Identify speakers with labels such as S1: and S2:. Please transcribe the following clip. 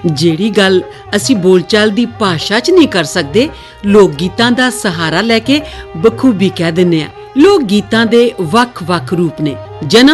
S1: ਜਿਹੜੀ ਗੱਲ ਅਸੀਂ ਬੋਲਚਾਲ ਦੀ ਭਾਸ਼ਾ 'ਚ ਨਹੀਂ ਕਰ ਸਕਦੇ, ਲੋਕ ਗੀਤਾਂ ਦਾ ਸਹਾਰਾ ਲੈ ਕੇ ਬਖੂਬੀ ਕਹਿ ਦਿੰਦੇ ਆ। ਲੋਕ ਗੀਤਾਂ ਦੇ ਵੱਖ-ਵੱਖ ਰੂਪ ਨੇ। ਜਨਮ